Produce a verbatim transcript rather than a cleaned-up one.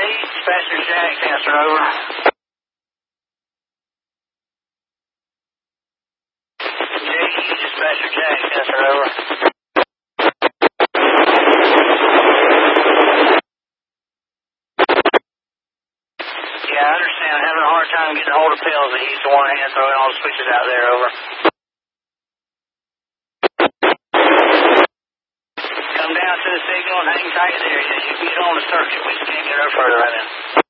Dispatcher Jack, answer over. J E, Dispatcher Jack, answer over. Yeah, I understand. I'm having a hard time getting hold of Pills. He's the one hand throwing all the switches out there, over. Come down to the signal and hang tight there. You can get on the circuit. We just can't get no further right now.